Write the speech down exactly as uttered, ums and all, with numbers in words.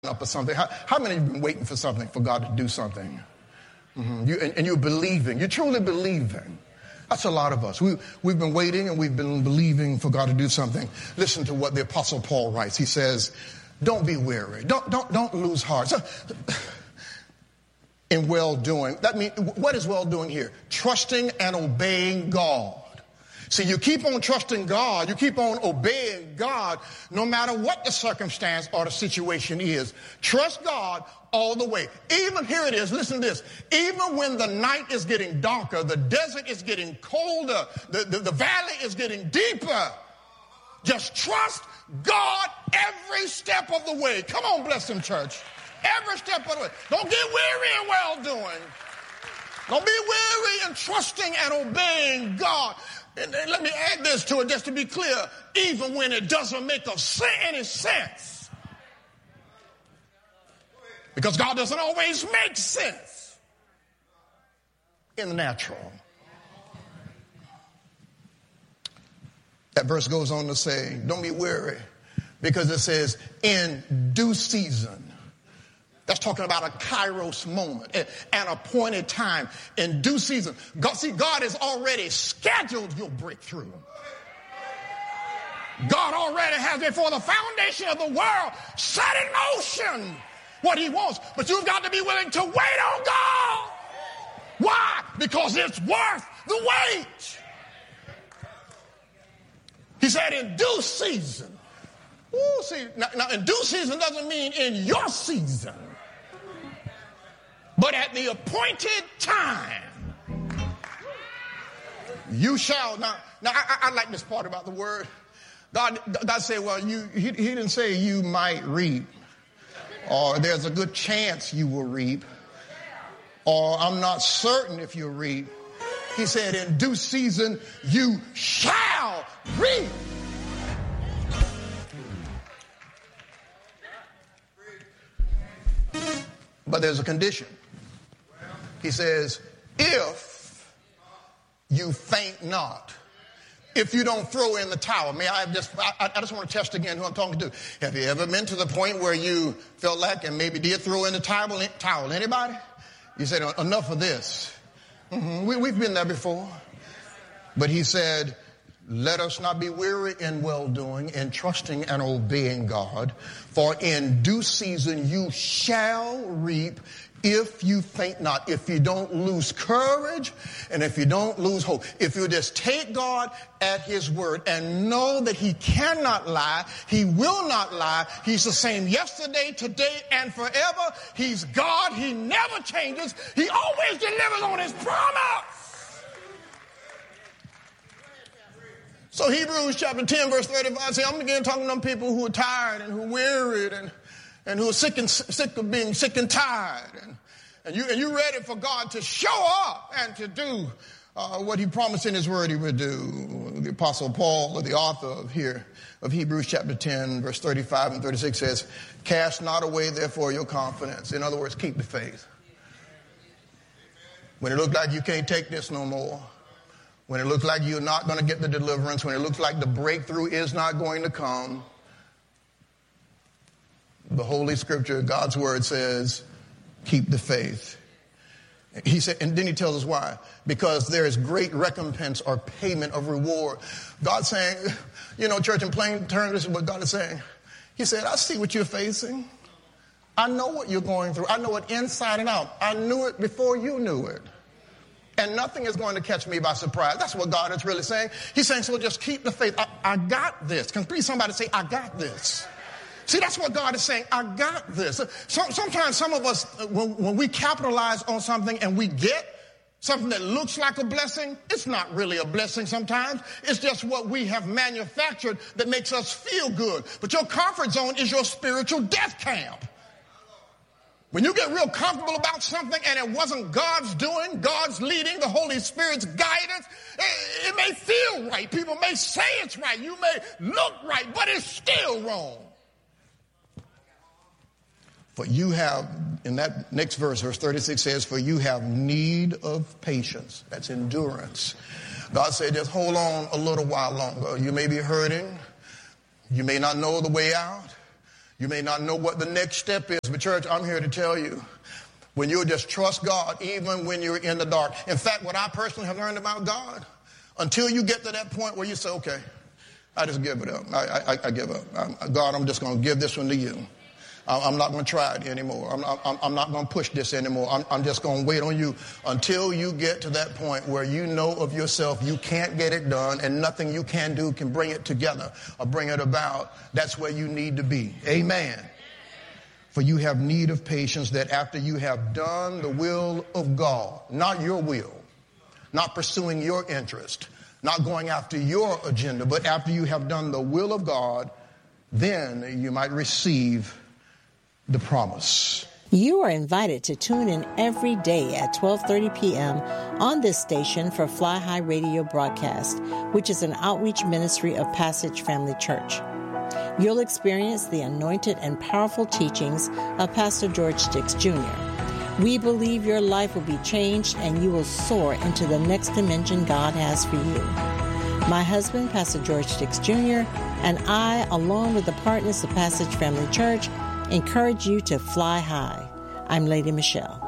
up or something. How, how many of you have been waiting for something, for God to do something? Mm-hmm. You, and, and you're believing. You're truly believing. That's a lot of us. We, we've been waiting and we've been believing for God to do something. Listen to what the Apostle Paul writes. He says, don't be weary. Don't, don't, don't lose heart. So, in well-doing. That means, what is well-doing here? Trusting and obeying God. See, you keep on trusting God, you keep on obeying God, no matter what the circumstance or the situation is. Trust God all the way. Even, here it is, listen to this. Even when the night is getting darker, the desert is getting colder, the, the, the valley is getting deeper, just trust God every step of the way. Come on, bless him, church. Every step of the way. Don't get weary in well-doing. Don't be weary in trusting and obeying God. And, and let me add this to it just to be clear, even when it doesn't make any sense. Because God doesn't always make sense in the natural. That verse goes on to say, don't be weary, because it says, in due season. That's talking about a kairos moment, an appointed time, in due season. God, see, God has already scheduled your breakthrough. God already has, before the foundation of the world, set in motion what he wants. But you've got to be willing to wait on God. Why? Because it's worth the wait. He said in due season. Ooh, see, now, now in due season doesn't mean in your season. But at the appointed time, you shall. Now, now I, I like this part about the word. God, God said, well, you, he, he didn't say you might reap, or there's a good chance you will reap, or I'm not certain if you'll reap. He said, in due season, you shall reap. But there's a condition. He says, if you faint not, if you don't throw in the towel. May I just, I, I just want to test again who I'm talking to. Have you ever been to the point where you felt like and maybe did throw in the towel? towel? Anybody? You said, enough of this. Mm-hmm. We, we've been there before. But he said, let us not be weary in well-doing, in trusting and obeying God. For in due season you shall reap if you faint not, if you don't lose courage, and if you don't lose hope. If you just take God at his word and know that he cannot lie, he will not lie. He's the same yesterday, today, and forever. He's God. He never changes. He always delivers on his promise. So Hebrews chapter ten, verse thirty-five says, I'm again talking to them people who are tired and who are wearied and, and who are sick and sick of being sick and tired. And, and you and you're ready for God to show up and to do uh, what he promised in his word he would do. The Apostle Paul, or the author of here of Hebrews chapter ten, verse thirty-five and thirty-six says, cast not away therefore your confidence. In other words, keep the faith. When it looks like you can't take this no more, when it looks like you're not going to get the deliverance, when it looks like the breakthrough is not going to come, the Holy Scripture, God's word says, keep the faith. He said, and then he tells us why. Because there is great recompense or payment of reward. God's saying, you know, church, in plain terms, this is what God is saying. He said, I see what you're facing. I know what you're going through. I know it inside and out. I knew it before you knew it. And nothing is going to catch me by surprise. That's what God is really saying. He's saying, so just keep the faith. I, I got this. Can please somebody say, I got this? See, that's what God is saying. I got this. So, sometimes some of us, when, when we capitalize on something and we get something that looks like a blessing, it's not really a blessing sometimes. It's just what we have manufactured that makes us feel good. But your comfort zone is your spiritual death camp. When you get real comfortable about something and it wasn't God's doing, God's leading, the Holy Spirit's guidance, it, it may feel right. People may say it's right. You may look right, but it's still wrong. For you have, in that next verse, verse thirty-six says, for you have need of patience. That's endurance. God said, just hold on a little while longer. You may be hurting. You may not know the way out. You may not know what the next step is, but church, I'm here to tell you, when you just trust God, even when you're in the dark. In fact, what I personally have learned about God, until you get to that point where you say, okay, I just give it up. I, I, I give up. I'm, God, I'm just going to give this one to you. I'm not going to try it anymore. I'm, I'm, I'm not going to push this anymore. I'm, I'm just going to wait on you until you get to that point where you know of yourself you can't get it done and nothing you can do can bring it together or bring it about. That's where you need to be. Amen. For you have need of patience, that after you have done the will of God, not your will, not pursuing your interest, not going after your agenda, but after you have done the will of God, then you might receive the promise. You are invited to tune in every day at twelve thirty p.m. on this station for Fly High Radio broadcast, which is an outreach ministry of Passage Family Church. You'll experience the anointed and powerful teachings of Pastor George Sticks Junior We believe your life will be changed and you will soar into the next dimension God has for you. My husband, Pastor George Sticks Junior, and I, along with the partners of Passage Family Church, encourage you to fly high. I'm Lady Michelle.